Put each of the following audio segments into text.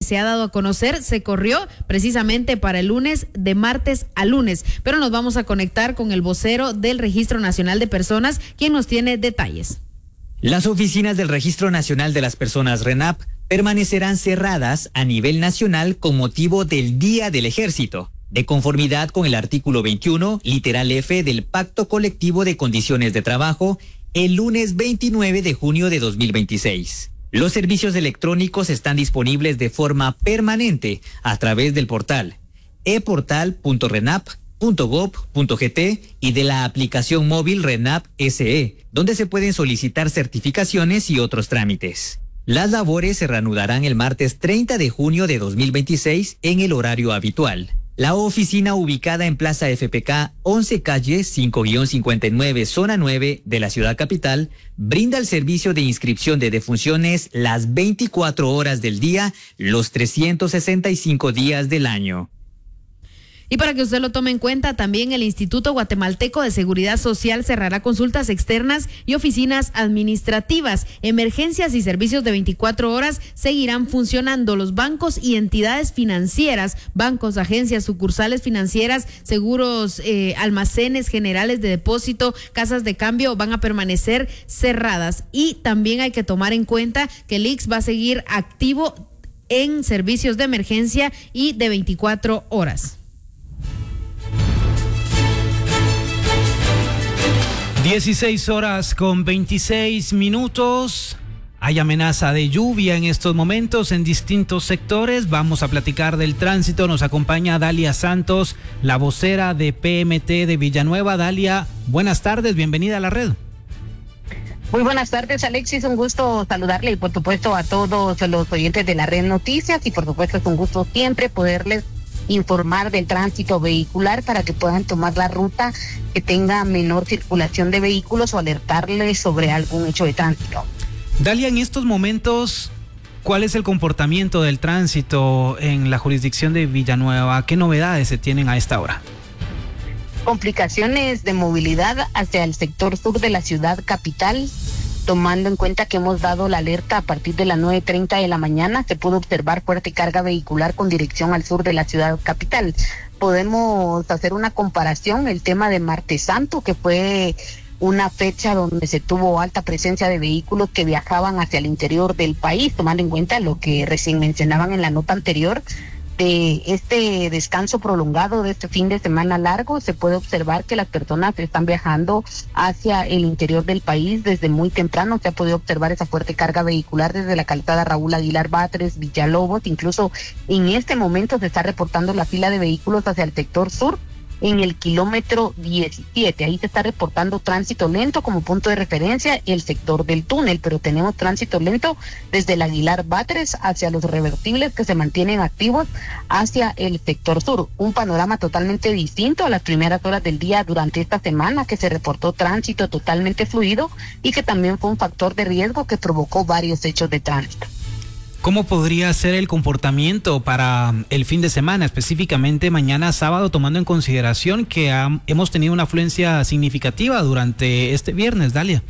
se ha dado a conocer se corrió precisamente para el lunes, de martes a lunes. Pero nos vamos a conectar con el vocero del Registro Nacional de Personas, quien nos tiene detalles. Las oficinas del Registro Nacional de las Personas RENAP permanecerán cerradas a nivel nacional con motivo del Día del Ejército, de conformidad con el artículo 21, literal F del Pacto Colectivo de Condiciones de Trabajo, el lunes 29 de junio de 2026. Los servicios electrónicos están disponibles de forma permanente a través del portal eportal.renap.gov.gt y de la aplicación móvil RENAP SE, donde se pueden solicitar certificaciones y otros trámites. Las labores se reanudarán el martes 30 de junio de 2026 en el horario habitual. La oficina, ubicada en Plaza FPK 11 calle 5-59 zona 9 de la ciudad capital, brinda el servicio de inscripción de defunciones las 24 horas del día, los 365 días del año. Y para que usted lo tome en cuenta, también el Instituto Guatemalteco de Seguridad Social cerrará consultas externas y oficinas administrativas. Emergencias y servicios de 24 horas seguirán funcionando. Los bancos y entidades financieras, bancos, agencias, sucursales financieras, seguros, almacenes generales de depósito, casas de cambio van a permanecer cerradas. Y también hay que tomar en cuenta que el IX va a seguir activo en servicios de emergencia y de 24 horas. 16:26. Hay amenaza de lluvia en estos momentos en distintos sectores. Vamos a platicar del tránsito. Nos acompaña Dalia Santos, la vocera de PMT de Villanueva. Dalia, buenas tardes, bienvenida a la red. Muy buenas tardes, Alexis, un gusto saludarle y por supuesto a todos los oyentes de la Red Noticias, y por supuesto es un gusto siempre poderles informar del tránsito vehicular para que puedan tomar la ruta que tenga menor circulación de vehículos o alertarles sobre algún hecho de tránsito. Dalia, en estos momentos, ¿cuál es el comportamiento del tránsito en la jurisdicción de Villanueva? ¿Qué novedades se tienen a esta hora? Complicaciones de movilidad hacia el sector sur de la ciudad capital, tomando en cuenta que hemos dado la alerta a partir de las 9:30 de la mañana. Se pudo observar fuerte carga vehicular con dirección al sur de la ciudad capital. Podemos hacer una comparación, el tema de Martes Santo, que fue una fecha donde se tuvo alta presencia de vehículos que viajaban hacia el interior del país, tomando en cuenta lo que recién mencionaban en la nota anterior, de este descanso prolongado de este fin de semana largo. Se puede observar que las personas están viajando hacia el interior del país desde muy temprano. Se ha podido observar esa fuerte carga vehicular desde la calzada Raúl Aguilar Batres, Villalobos. Incluso en este momento se está reportando la fila de vehículos hacia el sector sur en el kilómetro 17. Ahí se está reportando tránsito lento, como punto de referencia el sector del túnel, pero tenemos tránsito lento desde el Aguilar Batres hacia los revertibles, que se mantienen activos hacia el sector sur. Un panorama totalmente distinto a las primeras horas del día durante esta semana, que se reportó tránsito totalmente fluido y que también fue un factor de riesgo que provocó varios hechos de tránsito. ¿Cómo podría ser el comportamiento para el fin de semana, específicamente mañana sábado, tomando en consideración que hemos tenido una afluencia significativa durante este viernes, Dalia?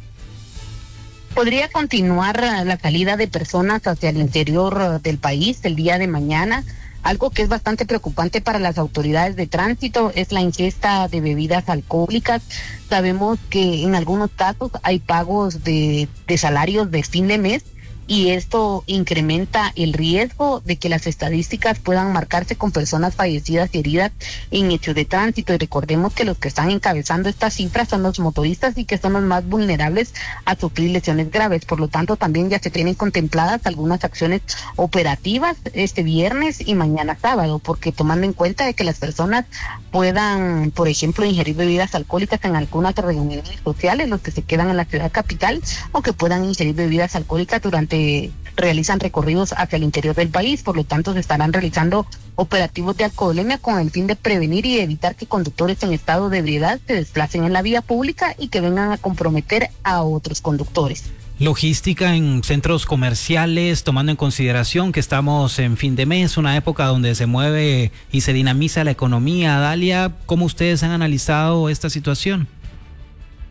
Podría continuar la salida de personas hacia el interior del país el día de mañana. Algo que es bastante preocupante para las autoridades de tránsito es la ingesta de bebidas alcohólicas. Sabemos que en algunos casos hay pagos de salarios de fin de mes, y esto incrementa el riesgo de que las estadísticas puedan marcarse con personas fallecidas y heridas en hechos de tránsito. Y recordemos que los que están encabezando estas cifras son los motoristas y que son los más vulnerables a sufrir lesiones graves. Por lo tanto, también ya se tienen contempladas algunas acciones operativas este viernes y mañana sábado, porque tomando en cuenta de que las personas puedan, por ejemplo, ingerir bebidas alcohólicas en algunas reuniones sociales, los que se quedan en la ciudad capital, o que puedan ingerir bebidas alcohólicas durante realizan recorridos hacia el interior del país. Por lo tanto, se estarán realizando operativos de alcoholemia con el fin de prevenir y evitar que conductores en estado de ebriedad se desplacen en la vía pública y que vengan a comprometer a otros conductores. Logística en centros comerciales, tomando en consideración que estamos en fin de mes, una época donde se mueve y se dinamiza la economía. Dalia, ¿cómo ustedes han analizado esta situación?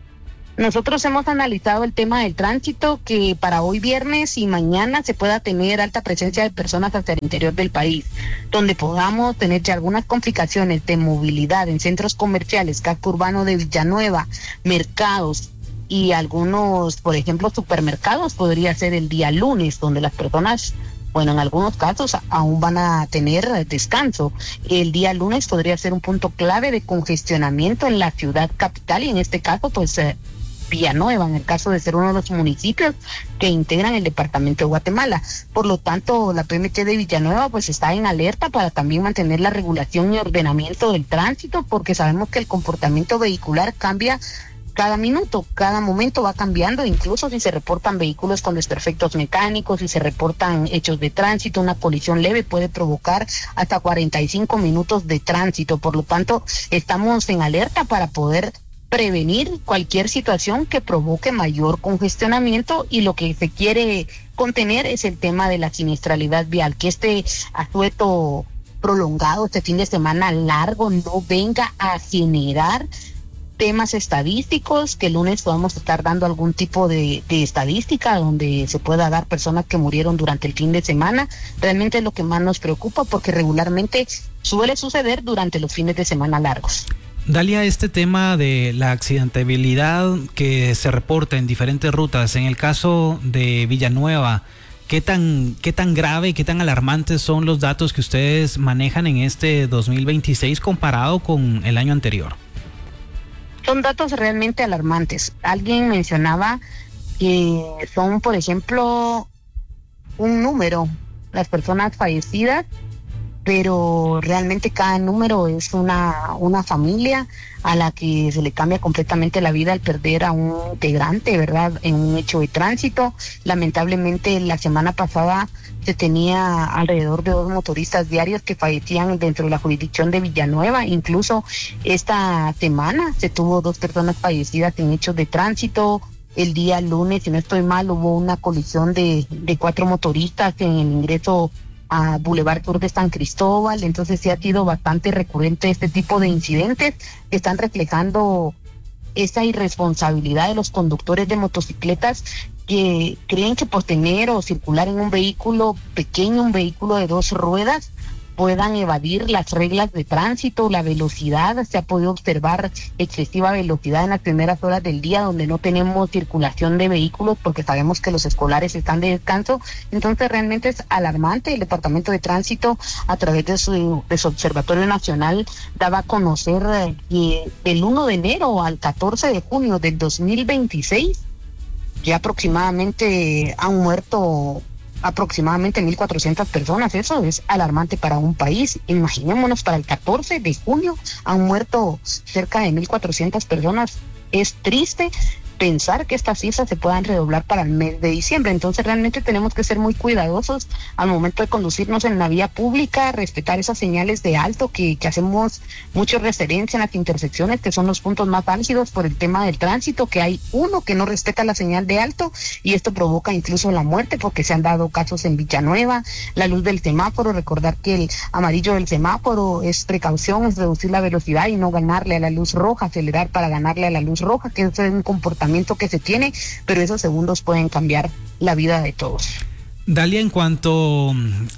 Nosotros hemos analizado el tema del tránsito, que para hoy viernes y mañana se pueda tener alta presencia de personas hacia el interior del país, donde podamos tener ya algunas complicaciones de movilidad en centros comerciales, casco urbano de Villanueva, mercados y algunos, por ejemplo, supermercados. Podría ser el día lunes, donde las personas, bueno, en algunos casos aún van a tener descanso. El día lunes podría ser un punto clave de congestionamiento en la ciudad capital y en este caso, pues, Villanueva, en el caso de ser uno de los municipios que integran el departamento de Guatemala. Por lo tanto, la PMT de Villanueva pues está en alerta para también mantener la regulación y ordenamiento del tránsito, porque sabemos que el comportamiento vehicular cambia cada minuto, cada momento va cambiando, incluso si se reportan vehículos con desperfectos mecánicos, si se reportan hechos de tránsito, una colisión leve puede provocar hasta 45 minutos de tránsito. Por lo tanto, estamos en alerta para poder prevenir cualquier situación que provoque mayor congestionamiento, y lo que se quiere contener es el tema de la siniestralidad vial, que este asueto prolongado, este fin de semana largo, no venga a generar temas estadísticos, que el lunes podamos estar dando algún tipo de estadística donde se pueda dar personas que murieron durante el fin de semana. Realmente es lo que más nos preocupa, porque regularmente suele suceder durante los fines de semana largos. Dalia, este tema de la accidentabilidad que se reporta en diferentes rutas, en el caso de Villanueva, ¿qué tan grave, qué tan alarmantes son los datos que ustedes manejan en este 2026 comparado con el año anterior? Son datos realmente alarmantes. Alguien mencionaba que son, por ejemplo, un número, las personas fallecidas, pero realmente cada número es una familia a la que se le cambia completamente la vida al perder a un integrante, ¿verdad?, en un hecho de tránsito. Lamentablemente, la semana pasada se tenía alrededor de 2 motoristas diarios que fallecían dentro de la jurisdicción de Villanueva. Incluso esta semana se tuvo 2 personas fallecidas en hechos de tránsito. El día lunes, si no estoy mal, hubo una colisión de 4 motoristas en el ingreso a Boulevard Sur de San Cristóbal. Entonces sí ha sido bastante recurrente este tipo de incidentes que están reflejando esa irresponsabilidad de los conductores de motocicletas, que creen que por tener o circular en un vehículo pequeño, un vehículo de 2 ruedas, puedan evadir las reglas de tránsito, la velocidad. Se ha podido observar excesiva velocidad en las primeras horas del día, donde no tenemos circulación de vehículos, porque sabemos que los escolares están de descanso. Entonces realmente es alarmante. El Departamento de Tránsito, a través de su Observatorio Nacional, daba a conocer que del 1 de enero al 14 de junio del 2026, ya aproximadamente han muerto aproximadamente 1.400 personas. Eso es alarmante para un país. Imaginémonos, para el 14 de junio han muerto cerca de 1.400 personas. Es triste pensar que estas cifras se puedan redoblar para el mes de diciembre. Entonces realmente tenemos que ser muy cuidadosos al momento de conducirnos en la vía pública, respetar esas señales de alto que hacemos mucha referencia en las intersecciones, que son los puntos más álgidos por el tema del tránsito, que hay uno que no respeta la señal de alto y esto provoca incluso la muerte, porque se han dado casos en Villanueva. La luz del semáforo, recordar que el amarillo del semáforo es precaución, es reducir la velocidad y no ganarle a la luz roja, acelerar para ganarle a la luz roja, que es un comportamiento que se tiene, pero esos segundos pueden cambiar la vida de todos. Dalia, en cuanto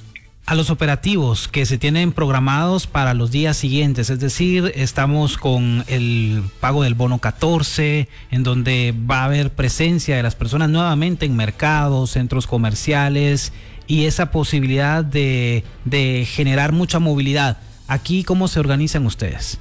a los operativos que se tienen programados para los días siguientes, es decir, estamos con el pago del bono 14, en donde va a haber presencia de las personas nuevamente en mercados, centros comerciales, y esa posibilidad de generar mucha movilidad. Aquí, ¿cómo se organizan ustedes?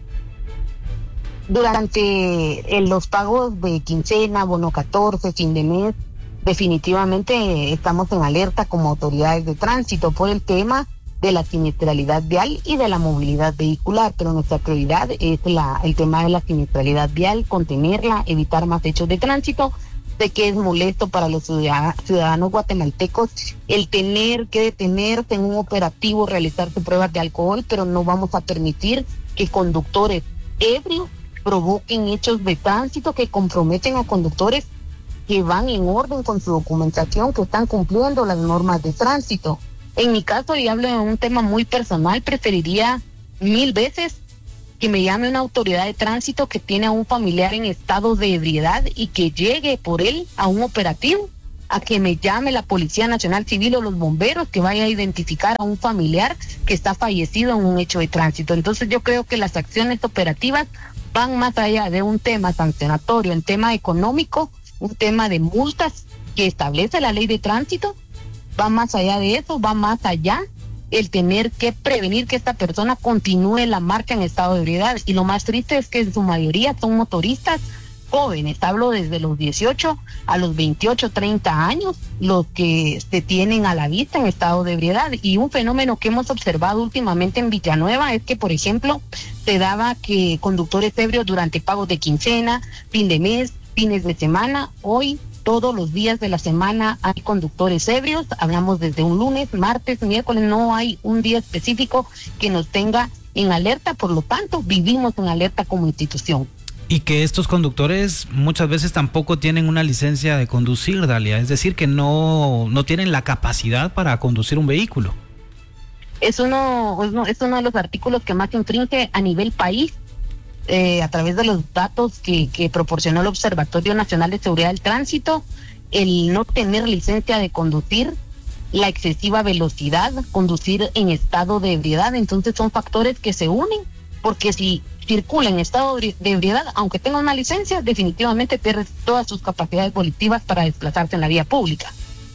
Durante los pagos de quincena, bono 14, fin de mes, definitivamente estamos en alerta como autoridades de tránsito por el tema de la siniestralidad vial y de la movilidad vehicular, pero nuestra prioridad es el tema de la siniestralidad vial, contenerla, evitar más hechos de tránsito. Sé que es molesto para los ciudadanos guatemaltecos el tener que detenerse en un operativo, realizarse pruebas de alcohol, pero no vamos a permitir que conductores ebrios provoquen hechos de tránsito que comprometen a conductores que van en orden con su documentación, que están cumpliendo las normas de tránsito. En mi caso, y hablo de un tema muy personal, preferiría 1000 veces que me llame una autoridad de tránsito que tiene a un familiar en estado de ebriedad y que llegue por él a un operativo, a que me llame la Policía Nacional Civil o los bomberos que vaya a identificar a un familiar que está fallecido en un hecho de tránsito. Entonces yo creo que las acciones operativas van más allá de un tema sancionatorio, en tema económico, un tema de multas que establece la ley de tránsito, va más allá de eso, va más allá el tener que prevenir que esta persona continúe la marcha en estado de ebriedad. Y lo más triste es que en su mayoría son motoristas jóvenes, hablo desde los 18 a los 28, 30 años, los que se tienen a la vista en estado de ebriedad. Y un fenómeno que hemos observado últimamente en Villanueva es que, por ejemplo, se daba que conductores ebrios durante pagos de quincena, fin de mes, fines de semana, hoy todos los días de la semana hay conductores ebrios, hablamos desde un lunes, martes, miércoles, no hay un día específico que nos tenga en alerta, por lo tanto, vivimos en alerta como institución. Y que estos conductores muchas veces tampoco tienen una licencia de conducir, Dalia, es decir, que no tienen la capacidad para conducir un vehículo. Es uno de los artículos que más infringe a nivel país. A través de los datos que proporcionó el Observatorio Nacional de Seguridad del Tránsito, el no tener licencia de conducir, la excesiva velocidad, conducir en estado de ebriedad, entonces son factores que se unen, porque si circula en estado de ebriedad, aunque tenga una licencia, definitivamente pierde todas sus capacidades volitivas para desplazarse en la vía pública.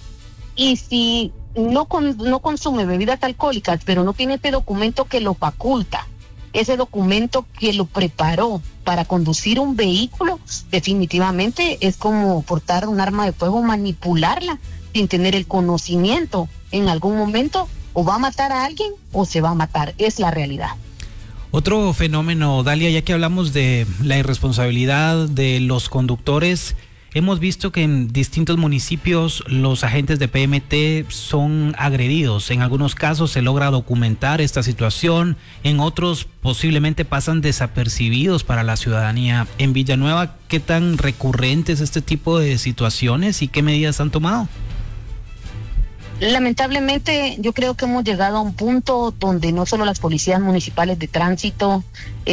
Y si no consume bebidas alcohólicas, pero no tiene este documento que lo faculta, ese documento que lo preparó para conducir un vehículo, definitivamente es como portar un arma de fuego, manipularla sin tener el conocimiento. En algún momento o va a matar a alguien o se va a matar, es la realidad. Otro fenómeno, Dalia, ya que hablamos de la irresponsabilidad de los conductores, hemos visto que en distintos municipios los agentes de PMT son agredidos. En algunos casos se logra documentar esta situación, en otros posiblemente pasan desapercibidos para la ciudadanía. En Villanueva, ¿qué tan recurrente es este tipo de situaciones y qué medidas han tomado? Lamentablemente, yo creo que hemos llegado a un punto donde no solo las policías municipales de tránsito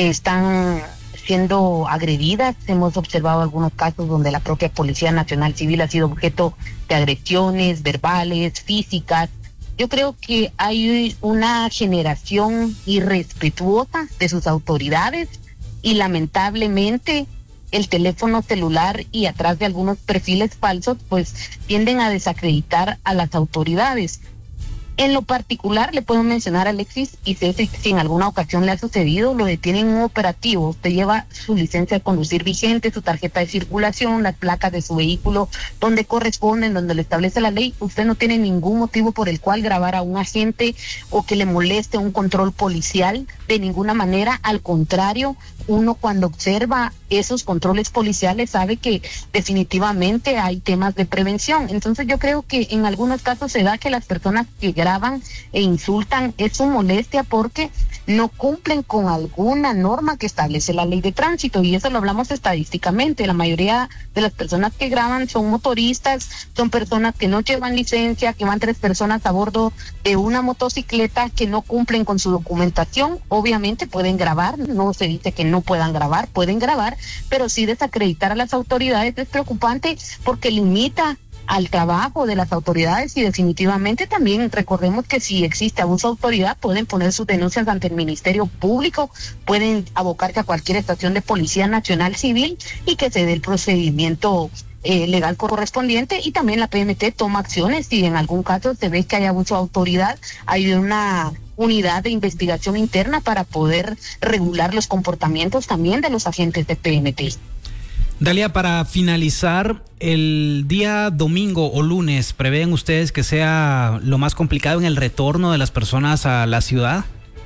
están siendo agredidas. Hemos observado algunos casos donde la propia Policía Nacional Civil ha sido objeto de agresiones verbales, físicas. Yo creo que hay una generación irrespetuosa de sus autoridades y lamentablemente el teléfono celular y atrás de algunos perfiles falsos pues tienden a desacreditar a las autoridades. En lo particular le puedo mencionar a Alexis, y sé si en alguna ocasión le ha sucedido, lo detienen en un operativo, usted lleva su licencia de conducir vigente, su tarjeta de circulación, las placas de su vehículo, donde corresponden, donde le establece la ley, usted no tiene ningún motivo por el cual grabar a un agente o que le moleste un control policial, de ninguna manera, al contrario, uno cuando observa esos controles policiales sabe que definitivamente hay temas de prevención. Entonces yo creo que en algunos casos se da que las personas que graban e insultan es su molestia porque no cumplen con alguna norma que establece la ley de tránsito, y eso lo hablamos estadísticamente. La mayoría de las personas que graban son motoristas, son personas que no llevan licencia, que van 3 personas a bordo de una motocicleta, que no cumplen con su documentación. Obviamente pueden grabar, no se dice que no puedan grabar, pueden grabar, pero sí desacreditar a las autoridades es preocupante porque limita al trabajo de las autoridades, y definitivamente también recordemos que si existe abuso de autoridad pueden poner sus denuncias ante el Ministerio Público, pueden abocarse a cualquier estación de Policía Nacional Civil y que se dé el procedimiento legal correspondiente, y también la PMT toma acciones si en algún caso se ve que hay abuso de autoridad. Hay una unidad de investigación interna para poder regular los comportamientos también de los agentes de PMT. Dalia, para finalizar, el día domingo o lunes, ¿prevén ustedes que sea lo más complicado en el retorno de las personas a la ciudad?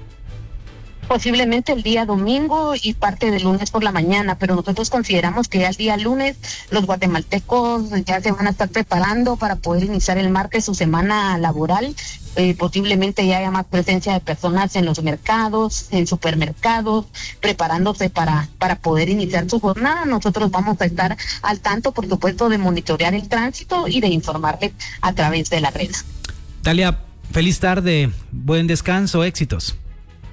Posiblemente el día domingo y parte del lunes por la mañana, pero nosotros consideramos que ya el día lunes los guatemaltecos ya se van a estar preparando para poder iniciar el martes su semana laboral. Posiblemente ya haya más presencia de personas en los mercados, en supermercados, preparándose para poder iniciar su jornada. Nosotros vamos a estar al tanto, por supuesto, de monitorear el tránsito y de informarles a través de la red. Dalia, feliz tarde, buen descanso, éxitos.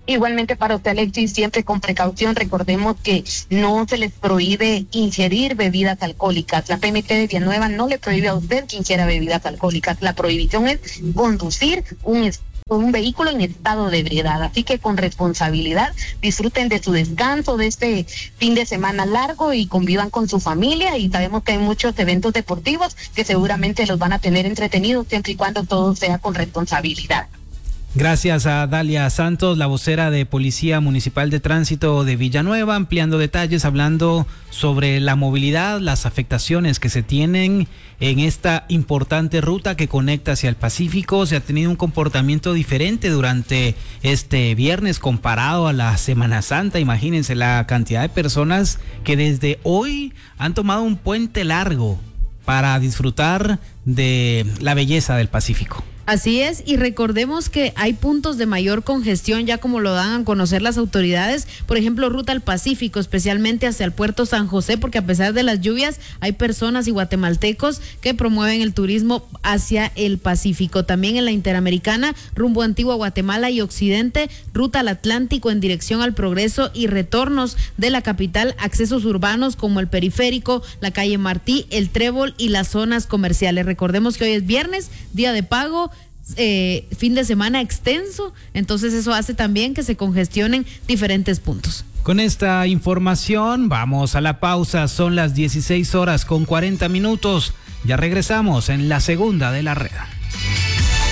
Igualmente para usted, Alexis, siempre con precaución. Recordemos que no se les prohíbe ingerir bebidas alcohólicas. La PMT de Villanueva no le prohíbe a usted que ingiera bebidas alcohólicas. La prohibición es conducir un vehículo en estado de ebriedad. Así que con responsabilidad disfruten de su descanso, de este fin de semana largo y convivan con su familia. Y sabemos que hay muchos eventos deportivos que seguramente los van a tener entretenidos siempre y cuando todo sea con responsabilidad. Gracias a Dalia Santos, la vocera de Policía Municipal de Tránsito de Villanueva, ampliando detalles, hablando sobre la movilidad, las afectaciones que se tienen en esta importante ruta que conecta hacia el Pacífico. Se ha tenido un comportamiento diferente durante este viernes comparado a la Semana Santa. Imagínense la cantidad de personas que desde hoy han tomado un puente largo para disfrutar de la belleza del Pacífico. Así es, y recordemos que hay puntos de mayor congestión, ya como lo dan a conocer las autoridades, por ejemplo, ruta al Pacífico, especialmente hacia el puerto San José, porque a pesar de las lluvias, hay personas y guatemaltecos que promueven el turismo hacia el Pacífico. También en la Interamericana, rumbo a Antigua Guatemala y Occidente, ruta al Atlántico en dirección al Progreso y retornos de la capital, accesos urbanos como el Periférico, la calle Martí, el Trébol y las zonas comerciales. Recordemos que hoy es viernes, día de pago, fin de semana extenso, entonces eso hace también que se congestionen diferentes puntos. Con esta información vamos a la pausa, son las 16:40. Ya regresamos en la segunda de la red.